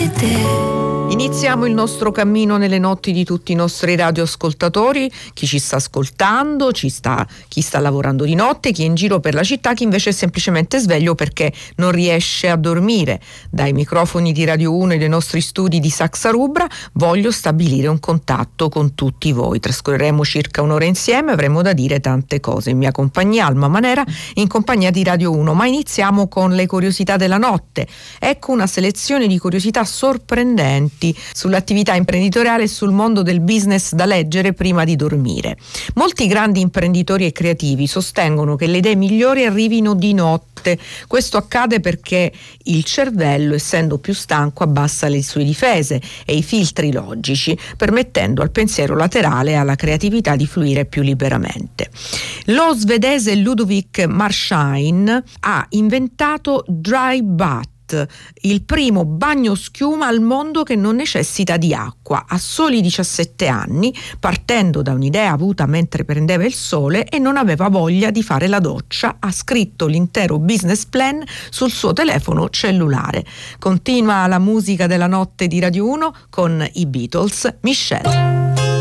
di te. Iniziamo il nostro cammino nelle notti di tutti i nostri radioascoltatori, chi ci sta ascoltando, chi sta lavorando di notte, chi è in giro per la città, chi invece è semplicemente sveglio perché non riesce a dormire. Dai microfoni di Radio 1 e dai nostri studi di Saxa Rubra voglio stabilire un contatto con tutti voi. Trascorreremo circa un'ora insieme, avremo da dire tante cose. In mia compagnia, Alma Manera, in compagnia di Radio 1. Ma iniziamo con le curiosità della notte. Ecco una selezione di curiosità sorprendenti sull'attività imprenditoriale e sul mondo del business da leggere prima di dormire. Molti grandi imprenditori e creativi sostengono che le idee migliori arrivino di notte. Questo accade perché il cervello, essendo più stanco, abbassa le sue difese e i filtri logici, permettendo al pensiero laterale e alla creatività di fluire più liberamente. Lo svedese Ludovic Marshain ha inventato Dry Bath, il primo bagno schiuma al mondo che non necessita di acqua. A soli 17 anni, partendo da un'idea avuta mentre prendeva il sole e non aveva voglia di fare la doccia, ha scritto l'intero business plan sul suo telefono cellulare. Continua la musica della notte di Radio 1 con i Beatles, Michelle.